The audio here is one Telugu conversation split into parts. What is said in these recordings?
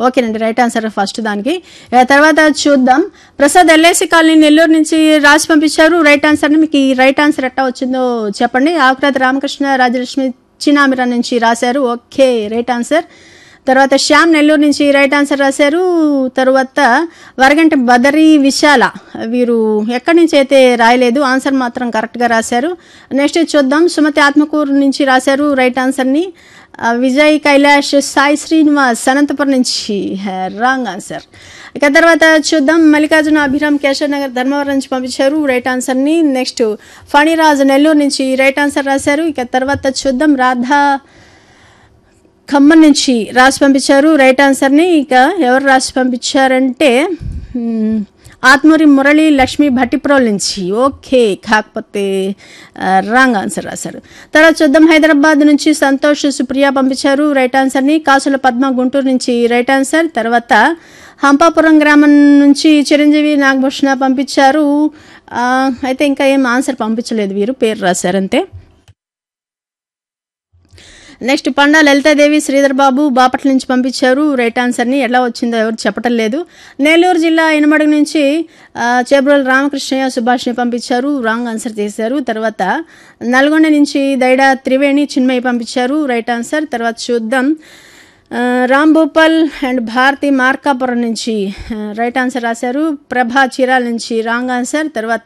ఓకేనండి, రైట్ ఆన్సర్ ఫస్ట్ దానికి. తర్వాత చూద్దాం, ప్రసాద్ ఎల్ఐసి కాలనీ నెల్లూరు నుంచి రాసి పంపించారు రైట్ ఆన్సర్ని. మీకు ఈ రైట్ ఆన్సర్ ఎట్టా వచ్చిందో చెప్పండి. ఆకురాతి రామకృష్ణ రాజలక్ష్మి చినామిరా నుంచి రాశారు. Okay, right answer. తర్వాత శ్యామ్ నెల్లూరు నుంచి రైట్ ఆన్సర్ రాశారు. తర్వాత వరగంటి బదరి విశాల, వీరు ఎక్కడి నుంచి అయితే రాయలేదు, ఆన్సర్ మాత్రం కరెక్ట్గా రాశారు. నెక్స్ట్ చూద్దాం, సుమతి ఆత్మకూరు నుంచి రాశారు రైట్ ఆన్సర్ని. విజయ్ కైలాష్ సాయి శ్రీనివాస్ అనంతపురం నుంచి రాంగ్ ఆన్సర్. ఇక తర్వాత చూద్దాం, మల్లికార్జున అభిరామ్ కేశవ్ నగర్ ధర్మవరం నుంచి పంపించారు రైట్ ఆన్సర్ని. నెక్స్ట్ ఫణిరాజు నెల్లూరు నుంచి రైట్ ఆన్సర్ రాశారు. ఇక తర్వాత చూద్దాం, రాధా ఖమ్మం నుంచి రాసి పంపించారు రైట్ ఆన్సర్ని. ఇక ఎవరు రాసి పంపించారంటే ఆత్మూరి మురళి లక్ష్మి భట్టిప్రోల్ నుంచి. ఓకే, కాకపోతే రాంగ్ ఆన్సర్ రాశారు. తర్వాత చూద్దాం, హైదరాబాద్ నుంచి సంతోష్ సుప్రియ పంపించారు రైట్ ఆన్సర్ని. కాసుల పద్మ గుంటూరు నుంచి రైట్ ఆన్సర్. తర్వాత హంపాపురం గ్రామం నుంచి చిరంజీవి నాగభూషణ పంపించారు. అయితే ఇంకా ఏం ఆన్సర్ పంపించలేదు, వీరు పేరు రాశారంతే. నెక్స్ట్ పండా లలితాదేవి శ్రీధర్ బాబు బాపట్ల నుంచి పంపించారు రైట్ ఆన్సర్ని. ఎలా వచ్చిందో ఎవరు చెప్పటం లేదు. నెల్లూరు జిల్లా ఎనమడుగు నుంచి చేబ్రోల్ రామకృష్ణయ్య సుభాష్ని పంపించారు, రాంగ్ ఆన్సర్ చేశారు. తర్వాత నల్గొండ నుంచి దైడా త్రివేణి చిన్మయ్య పంపించారు రైట్ ఆన్సర్. తర్వాత చూద్దాం, రామ్ భూపాల్ అండ్ భారతి మార్కాపురం నుంచి రైట్ ఆన్సర్ రాశారు. ప్రభా చీరాల నుంచి రాంగ్ ఆన్సర్. తర్వాత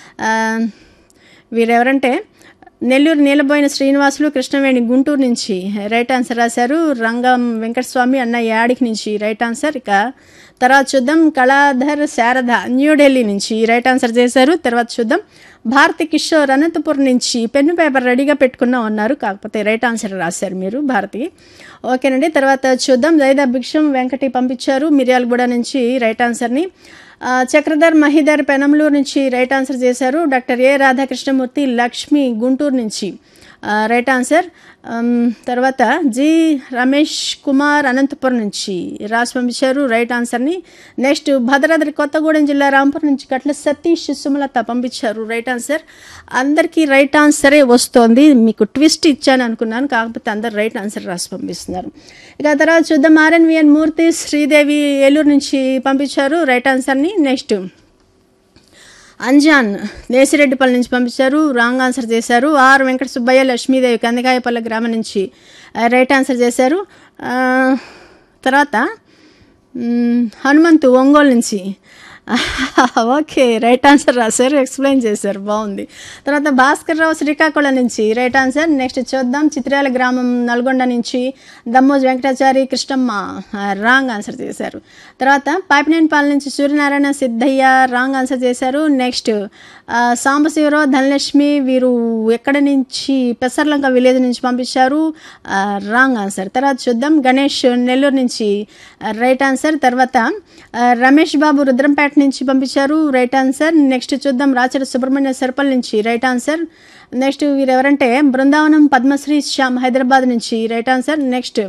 వీరెవరంటే నెల్లూరు నీలబోయిన శ్రీనివాసులు కృష్ణవేణి గుంటూరు నుంచి రైట్ ఆన్సర్ రాశారు. రంగం వెంకటస్వామి అన్న యాడికి నుంచి రైట్ ఆన్సర్. ఇక తర్వాత చూద్దాం, కళాధర్ శారద న్యూఢిల్లీ నుంచి రైట్ ఆన్సర్ చేశారు. తర్వాత చూద్దాం, భారతి కిషోర్ అనంతపురం నుంచి పెన్ను పేపర్ రెడీగా పెట్టుకున్నాం అన్నారు, కాకపోతే రైట్ ఆన్సర్ రాశారు మీరు భారతి. ఓకేనండి. తర్వాత చూద్దాం, జైదా భిక్షం వెంకటి పంపించారు మిర్యాలగూడ నుంచి రైట్ ఆన్సర్ని. చక్రధర్ మహిధర్ పెనంలూరు నుంచి రైట్ ఆన్సర్ చేశారు. డాక్టర్ ఏ రాధాకృష్ణమూర్తి లక్ష్మి గుంటూరు నుంచి రైట్ ఆన్సర్. తర్వాత జి రమేష్ కుమార్ అనంతపురం నుంచి రాసి పంపించారు రైట్ ఆన్సర్ని. నెక్స్ట్ భద్రాద్రి కొత్తగూడెం జిల్లా రాంపూర్ నుంచి గట్ల సతీష్ సుమలత పంపించారు రైట్ ఆన్సర్. అందరికీ రైట్ ఆన్సరే వస్తోంది, మీకు ట్విస్ట్ ఇచ్చాను అనుకున్నాను, కాకపోతే అందరు రైట్ ఆన్సర్ రాసి పంపిస్తున్నారు. ఇక తర్వాత చూద్దాం, ఆర్ఎన్విఎన్ మూర్తి శ్రీదేవి ఏలూరు నుంచి పంపించారు రైట్ ఆన్సర్ని. నెక్స్ట్ అంజాన్ నేసిరెడ్డిపల్లి నుంచి పంపించారు, రాంగ్ ఆన్సర్ చేశారు. ఆర్ వెంకట సుబ్బయ్య లక్ష్మీదేవి కందికాయపల్లి గ్రామం నుంచి రైట్ ఆన్సర్ చేశారు. తర్వాత హనుమంతు ఒంగోలు నుంచి ఓకే రైట్ ఆన్సర్ రాశారు, ఎక్స్ప్లెయిన్ చేశారు, బాగుంది. తర్వాత భాస్కర్ రావు శ్రీకాకుళం నుంచి రైట్ ఆన్సర్. నెక్స్ట్ చూద్దాం, చిత్రాల గ్రామం నల్గొండ నుంచి దమ్మోజ్ వెంకటాచారి కృష్ణమ్మ రాంగ్ ఆన్సర్ చేశారు. తర్వాత పాపినేనిపాలెం నుంచి సూర్యనారాయణ సిద్ధయ్య రాంగ్ ఆన్సర్ చేశారు. నెక్స్ట్ సాంబశివరావు ధనలక్ష్మి, వీరు ఎక్కడి నుంచి పెసర్లంక విలేజ్ నుంచి పంపించారు, రాంగ్ ఆన్సర్. తర్వాత చూద్దాం, గణేష్ నెల్లూరు నుంచి రైట్ ఆన్సర్. తర్వాత రమేష్ బాబు రుద్రంపేట నుంచి పంపించారు రైట్ ఆన్సర్. నెక్స్ట్ చూద్దాం, రాచర సుబ్రహ్మణ్య సర్పల్ నుంచి right answer. Next వీరెవరంటే Brindavanam Padmashri Shyam Hyderabad నుంచి right answer. Next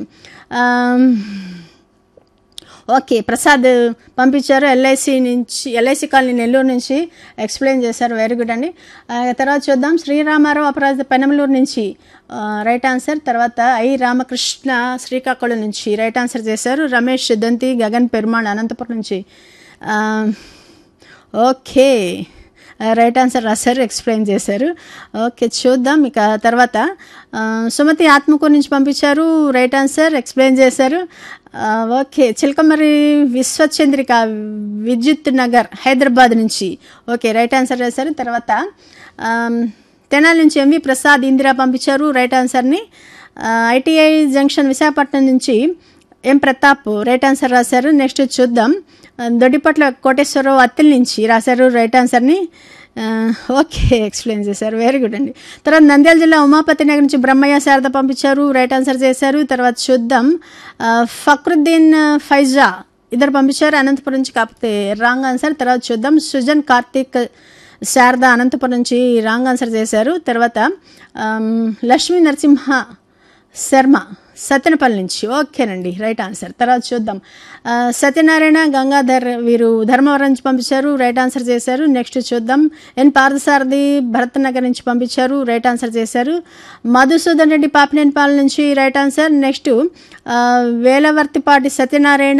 okay Prasad పంపించారు ఎల్ఐసి కాలనీ నెల్లూరు నుంచి, ఎక్స్ప్లెయిన్ చేశారు, వెరీ గుడ్ అండి. తర్వాత చూద్దాం, శ్రీరామారావు అపరాధ పెనమలూరు నుంచి రైట్ ఆన్సర్. తర్వాత ఐ రామకృష్ణ శ్రీకాకుళం నుంచి రైట్ ఆన్సర్ చేశారు. రమేష్ దంతి గగన్ పెరుమాళ్ అనంతపురం నుంచి ఓకే రైట్ ఆన్సర్ రాశారు, ఎక్స్ప్లెయిన్ చేశారు. ఓకే చూద్దాం. ఇక తర్వాత సుమతి ఆత్మకూరు నుంచి పంపించారు రైట్ ఆన్సర్, ఎక్స్ప్లెయిన్ చేశారు. ఓకే చిలకమరి విశ్వచంద్రిక విద్యుత్ నగర్ హైదరాబాద్ నుంచి ఓకే రైట్ ఆన్సర్ రాశారు. తర్వాత తెనాలి నుంచి ఎంవి ప్రసాద్ ఇందిరా పంపించారు రైట్ ఆన్సర్ని. ఐటీఐ జంక్షన్ విశాఖపట్నం నుంచి ఎం ప్రతాప్ రైట్ ఆన్సర్ రాశారు. నెక్స్ట్ చూద్దాం, దొడ్డిపట్ల కోటేశ్వరరావు అత్తిల్ నుంచి రాశారు రైట్ ఆన్సర్ని. ఓకే ఎక్స్ప్లెయిన్ చేశారు, వెరీ గుడ్ అండి. తర్వాత నంద్యాల జిల్లా ఉమాపతి నగర్ నుంచి బ్రహ్మయ్య శారద పంపించారు రైట్ ఆన్సర్ చేశారు. తర్వాత చూద్దాం, ఫక్రుద్దీన్ ఫైజా ఇద్దరు పంపించారు అనంతపురం నుంచి, కాకపోతే రాంగ్ ఆన్సర్. తర్వాత చూద్దాం, సుజన్ కార్తిక్ శారద అనంతపురం నుంచి రాంగ్ ఆన్సర్ చేశారు. తర్వాత లక్ష్మీ నరసింహ శర్మ సత్యనపల్లి నుంచి ఓకేనండి రైట్ ఆన్సర్. తర్వాత చూద్దాం, సత్యనారాయణ గంగాధర్ వీరు ధర్మవరం నుంచి పంపించారు రైట్ ఆన్సర్ చేశారు. నెక్స్ట్ చూద్దాం, ఎన్ పార్థసారథి భరత్ నగర్ నుంచి పంపించారు రైట్ ఆన్సర్ చేశారు. మధుసూదన్ రెడ్డి పాపినేనిపాలెం నుంచి right answer. Next Velavartipati Satyanarayana